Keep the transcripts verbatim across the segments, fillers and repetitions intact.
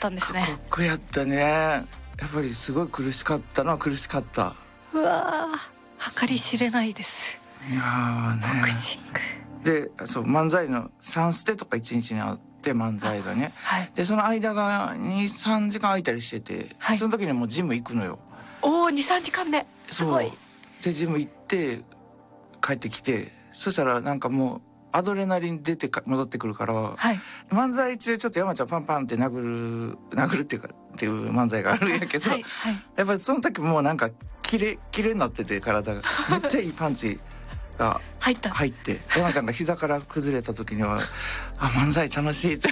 ったんですね。 過酷やったね。やっぱりすごい苦しかったのは苦しかった。 うわー、計り知れないです。 いやーね、 ボクシングで、そう漫才のさんステとかいちにちにあって漫才がね、 はい、 でその間がにさんじかん空いたりしてて、はい、その時にもうジム行くのよ。 おお、にさんじかんね、すごい。 でジム行って帰ってきて、そしたらなんかもうアドレナリン出てか戻ってくるから、はい、漫才中ちょっと山ちゃんパンパンって殴る殴るっていうかっていう漫才があるんやけど、はいはい、やっぱりその時もうなんかキレキレになってて、体がめっちゃいいパンチが入った入って山ちゃんが膝から崩れた時にはあ、漫才楽しいって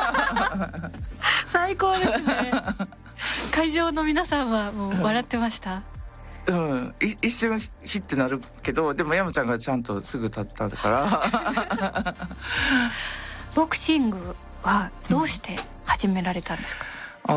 最高ですね。会場の皆さんはもう笑ってました？ うん、一瞬ヒッてなるけど、でも山ちゃんがちゃんとすぐ立ったからボクシングはどうして始められたんですか？ うん、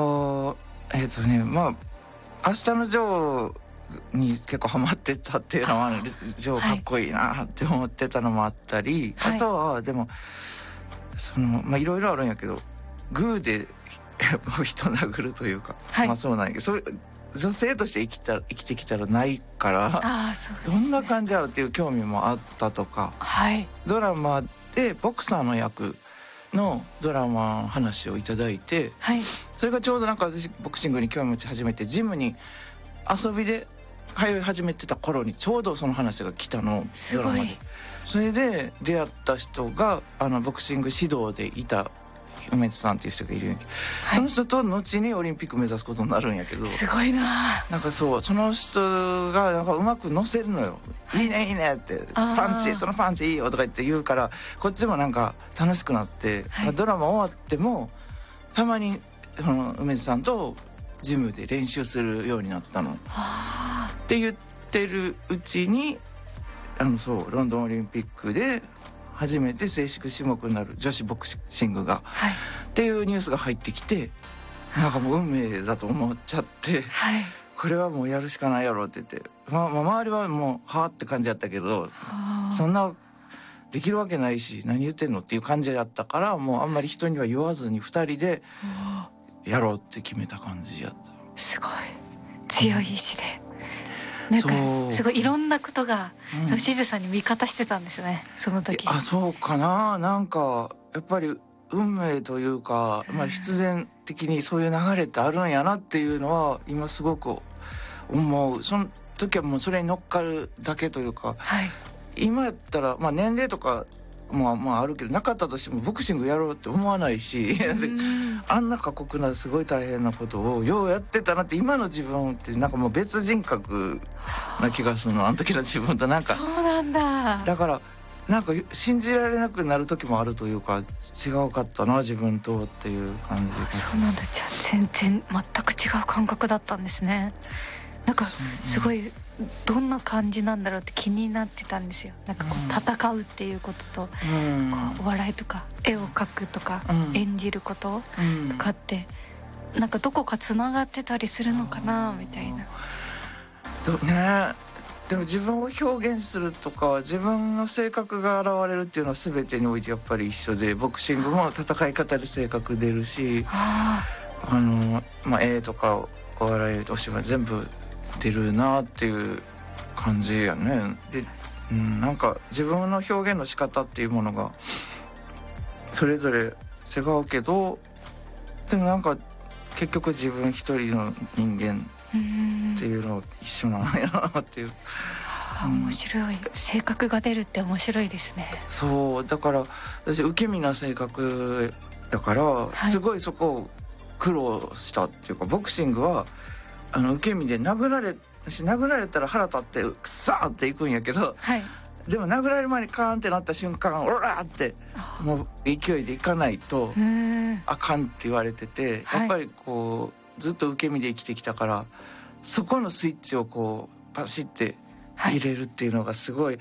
あえっ、ー、とねまあ明日のジョーに結構ハマってたっていうのは、ジョーかっこいいなって思ってたのもあったり、はい、あとはでもそのまあいろいろあるんやけど、グーで人殴るというか、はい、まあそうなんやけど、それ女性として生きた生きてきたらないから、あ、そうですね、どんな感じやろうっていう興味もあったとか、はい、ドラマでボクサーの役のドラマの話をいただいて、はい、それがちょうどなんか私ボクシングに興味持ち始めてジムに遊びで通い始めてた頃にちょうどその話が来たの。 すごい。 ドラマでそれで出会った人があのボクシング指導でいた梅津さんっていう人がいるんやけど、はい、その人と後にオリンピック目指すことになるんやけど、 すごいな。 なんかそう、その人がなんかうまく乗せるのよ、はい、いいねいいねって、パンチそのパンチいいよとか言って言うから、こっちもなんか楽しくなって、はい、ドラマ終わってもたまにその梅津さんとジムで練習するようになったのって言ってるうちに、あのそうロンドンオリンピックで初めて正式種目になる女子ボクシングが、はい、っていうニュースが入ってきて、なんかもう運命だと思っちゃって、はい、これはもうやるしかないやろって言って、まあ、まあ周りはもうはあって感じだったけど、そんなできるわけないし何言ってんのっていう感じだったから、もうあんまり人には言わずにふたりでやろうって決めた感じやった。 すごい強い意志で、なんかすごいいろんなことが、うん、そのしずさんに味方してたんですね、その時。 あ、そうかな。なんかやっぱり運命というか、まあ、必然的にそういう流れってあるんやなっていうのは今すごく思う。その時はもうそれに乗っかるだけというか、はい、今やったら、まあ、年齢とかまあまああるけど、なかったとしてもボクシングやろうって思わないし、あんな過酷なすごい大変なことをようやってたなって、今の自分ってなんかもう別人格な気がするの、あの時の自分と。なんかそうなんだ。 だからなんか信じられなくなる時もあるというか、違うかったな自分とっていう感じがする。 そうなんだ。じゃあ全然全く違う感覚だったんですね。なんかすごいどんな感じなんだろうって気になってたんですよ。なんかこう戦うっていうことと、うん、こうお笑いとか絵を描くとか、うん、演じることとかって、うん、なんかどこかつながってたりするのかなみたいな。 どね、でも自分を表現するとか自分の性格が現れるっていうのは全てにおいてやっぱり一緒で、ボクシングも戦い方で性格出るし、あの、まあ、絵とかお笑いお芝居全部出るなっていう感じやね。で、うん、なんか自分の表現の仕方っていうものがそれぞれ違うけど、でもなんか結局自分一人の人間っていうの一緒なんやなっていう。 あ、面白い、うん、性格が出るって面白いですね。 そうだから私受け身な性格だから、はい、すごいそこを苦労したっていうか、ボクシングはあの受け身で殴られ殴られたら腹立ってくさーっていくんやけど、はい、でも殴られる前にカーンってなった瞬間、オラーってもう勢いでいかないとあかんって言われてて、やっぱりこうずっと受け身で生きてきたから、そこのスイッチをこうパシッて入れるっていうのがすごい、はい、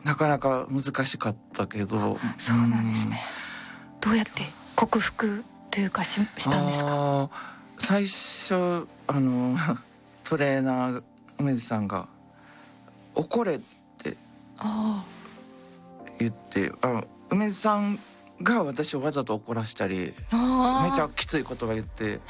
なかなか難しかったけど。 そうなんですね。どうやって克服というか し, したんですか？ 最初あのトレーナー梅津さんが怒れって言って、あの梅津さんが私をわざと怒らしたり、めちゃきつい言葉言って、